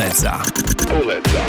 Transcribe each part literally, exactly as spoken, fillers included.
Poleca. Poleca.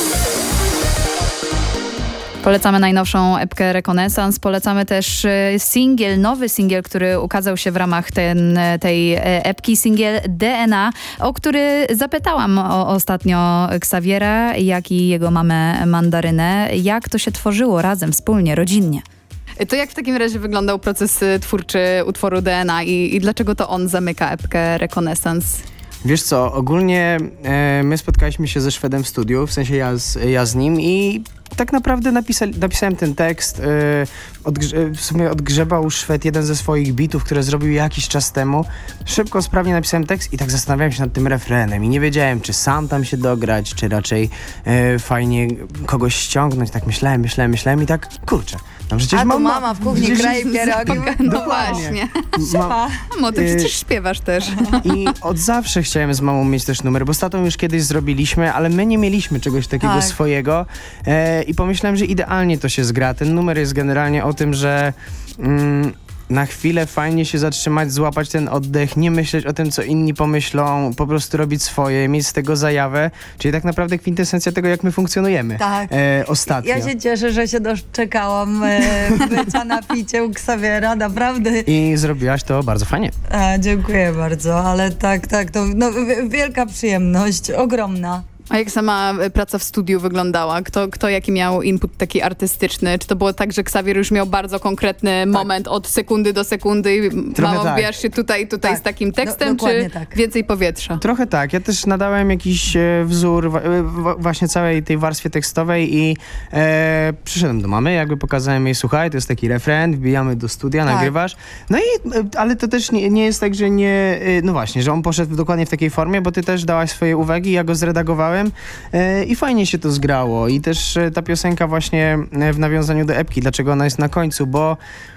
Polecamy najnowszą epkę Rekonesans. Polecamy też singiel, nowy singiel, który ukazał się w ramach ten, tej epki, singiel D N A, o który zapytałam o, ostatnio Xaviera, jak i jego mamę Mandarynę. Jak to się tworzyło razem, wspólnie, rodzinnie? To jak w takim razie wyglądał proces twórczy utworu D N A i, i dlaczego to on zamyka epkę Rekonesans? Wiesz co, ogólnie e, my spotkaliśmy się ze Szwedem w studiu, w sensie ja z, ja z nim i tak naprawdę napisali, napisałem ten tekst. E, odgrze- w sumie odgrzebał Szwed jeden ze swoich bitów, które zrobił jakiś czas temu. Szybko, sprawnie napisałem tekst i tak zastanawiałem się nad tym refrenem i nie wiedziałem, czy sam tam się dograć, czy raczej e, fajnie kogoś ściągnąć. Tak myślałem, myślałem, myślałem i tak, kurczę. No przecież A mam, to mama w kuchni przecież- kraje pierogi. No właśnie. Ma, Mo, ty y- przecież śpiewasz też. I od zawsze chciałem z mamą mieć też numer, bo z tatą już kiedyś zrobiliśmy, ale my nie mieliśmy czegoś takiego Tak. swojego e, i pomyślałem, że idealnie to się zgra. Ten numer jest generalnie o tym, że mm, na chwilę fajnie się zatrzymać, złapać ten oddech, nie myśleć o tym, co inni pomyślą, po prostu robić swoje, mieć z tego zajawę, czyli tak naprawdę kwintesencja tego, jak my funkcjonujemy Tak. e, ostatnio. Ja się cieszę, że się doczekałam e, bycia na picie u Xaviera, naprawdę. I zrobiłaś to bardzo fajnie. A, dziękuję bardzo, ale tak, tak, to no, w- wielka przyjemność, ogromna. A jak sama praca w studiu wyglądała? Kto, kto jaki miał input taki artystyczny? Czy to było tak, że Xavier już miał bardzo konkretny moment od sekundy do sekundy i Trochę mamo, tak. wbijasz się tutaj, tutaj Tak. z takim tekstem, Do- czy dokładnie tak. więcej powietrza? Trochę tak. Ja też nadałem jakiś e, wzór wa- e, wa- właśnie całej tej warstwie tekstowej i e, przyszedłem do mamy, jakby pokazałem jej, słuchaj, to jest taki refren, wbijamy do studia, Tak. nagrywasz. No i, e, ale to też nie, nie jest tak, że nie, e, no właśnie, że on poszedł dokładnie w takiej formie, bo ty też dałaś swoje uwagi, ja go zredagowałem e, i fajnie się to zgrało. I też e, ta piosenka właśnie e, w nawiązaniu do epki, dlaczego ona jest na końcu, bo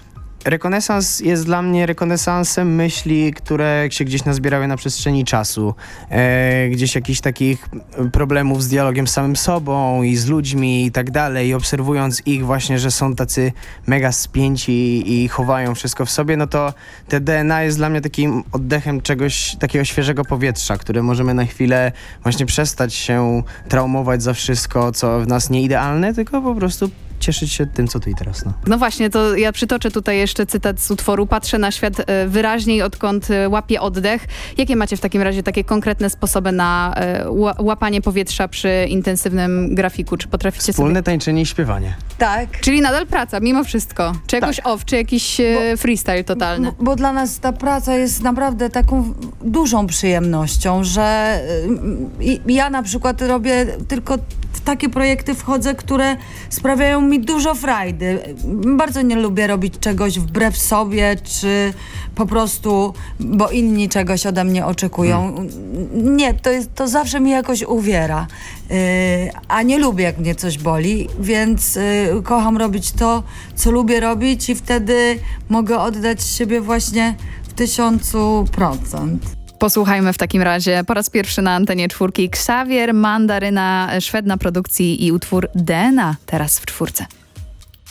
Rekonesans jest dla mnie rekonesansem myśli, które się gdzieś nazbierały na przestrzeni czasu. E, gdzieś jakichś takich problemów z dialogiem z samym sobą i z ludźmi i tak dalej. I obserwując ich właśnie, że są tacy mega spięci i chowają wszystko w sobie, no to te D N A jest dla mnie takim oddechem czegoś, takiego świeżego powietrza, które możemy na chwilę właśnie przestać się traumować za wszystko, co w nas nieidealne, tylko po prostu cieszyć się tym, co tu i teraz. No. No właśnie, to ja przytoczę tutaj jeszcze cytat z utworu. Patrzę na świat e, wyraźniej, odkąd e, łapię oddech. Jakie macie w takim razie takie konkretne sposoby na e, ła- łapanie powietrza przy intensywnym grafiku? Czy potraficie Wspólne sobie... tańczenie i śpiewanie. Tak. Czyli nadal praca, mimo wszystko. Czy jakoś Tak. off, czy jakiś e, freestyle totalny? Bo, bo dla nas ta praca jest naprawdę taką w- dużą przyjemnością, że y, i- ja na przykład robię tylko w takie projekty wchodzę, które sprawiają mi dużo frajdy. Bardzo nie lubię robić czegoś wbrew sobie, czy po prostu, bo inni czegoś ode mnie oczekują. Hmm. Nie, to, jest, to zawsze mi jakoś uwiera. Yy, a nie lubię, jak mnie coś boli, więc yy, kocham robić to, co lubię robić i wtedy mogę oddać siebie właśnie w tysiącu procent. Posłuchajmy w takim razie po raz pierwszy na antenie czwórki Xavier, Mandaryna, Szwed na produkcji i utwór D N A teraz w czwórce.